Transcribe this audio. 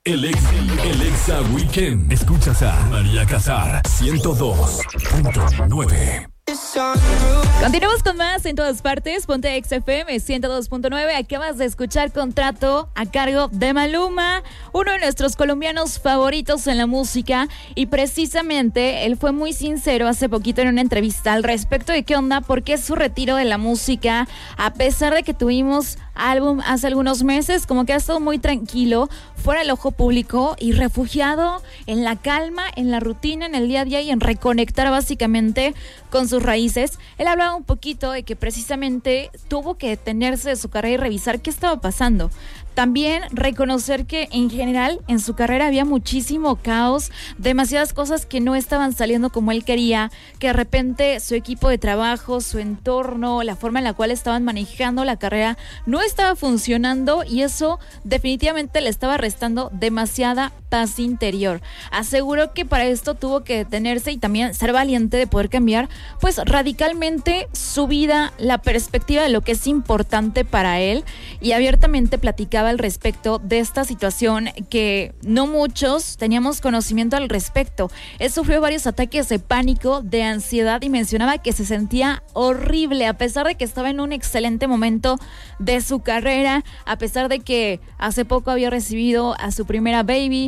El Exa Weekend. Escuchas a María Casar, 102.9. Continuamos con más en todas partes. Ponte XFM 102.9. Acabas de escuchar Contrato a cargo de Maluma, uno de nuestros colombianos favoritos en la música. Y precisamente él fue muy sincero hace poquito en una entrevista al respecto de qué onda, por qué su retiro de la música, a pesar de que tuvimos álbum hace algunos meses, como que ha estado muy tranquilo, fuera del ojo público y refugiado en la calma, en la rutina, en el día a día y en reconectar básicamente con sus raíces. Él hablaba un poquito de que precisamente tuvo que detenerse de su carrera y revisar qué estaba pasando. También reconocer que en general en su carrera había muchísimo caos, demasiadas cosas que no estaban saliendo como él quería, que de repente su equipo de trabajo, su entorno, la forma en la cual estaban manejando la carrera no estaba funcionando y eso definitivamente le estaba restando demasiada paz interior. Aseguró que para esto tuvo que detenerse y también ser valiente de poder cambiar pues radicalmente su vida, la perspectiva de lo que es importante para él, y abiertamente platicaba al respecto de esta situación que no muchos teníamos conocimiento al respecto. Él sufrió varios ataques de pánico, de ansiedad, y mencionaba que se sentía horrible a pesar de que estaba en un excelente momento de su carrera, a pesar de que hace poco había recibido a su primera baby,